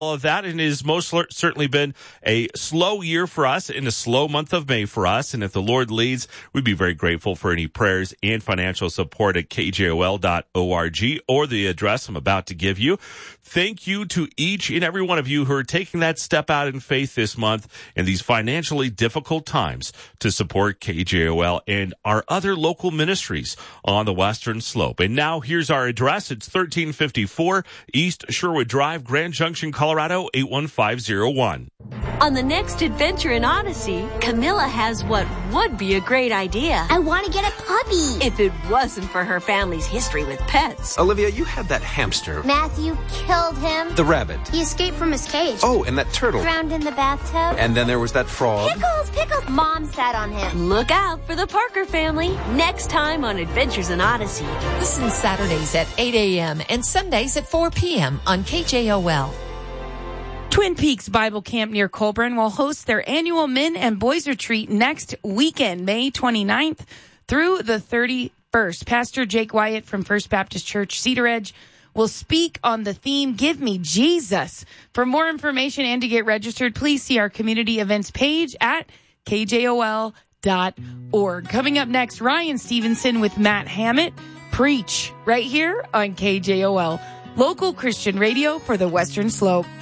all of that, and it has most certainly been a slow year for us and a slow month of May for us. And if the Lord leads, we'd be very grateful for any prayers and financial support at kjol.org or the address I'm about to give you. Thank you to each and every one of you who are taking that step out in faith this month in these financially difficult times to support KJOL and our other local ministries on the Western Slope. And now here's our address. It's 1354 East Sherwood Drive, Grand Junction, Colorado, 81501. On the next adventure in Odyssey, Camilla has what would be a great idea. I want to get a puppy. If it wasn't for her family's history with pets. Olivia, you had that hamster. Matthew killed him. The rabbit. He escaped from his cage. Oh, and that turtle. Drowned in the bathtub. And then there was that frog. Pickles. Mom sat on him. Look out for the Parker family next time on Adventures in Odyssey. Listen Saturdays at 8 a.m. and Sundays at 4 p.m. on KJOL. Twin Peaks Bible Camp near Colburn will host their annual men and boys retreat next weekend, May 29th through the 31st. Pastor Jake Wyatt from First Baptist Church, Cedar Edge, will speak on the theme, Give Me Jesus. For more information and to get registered, please see our community events page at kjol.org. Coming up next, Ryan Stevenson with Matt Hammett, Preach, right here on KJOL, local Christian radio for the Western Slope.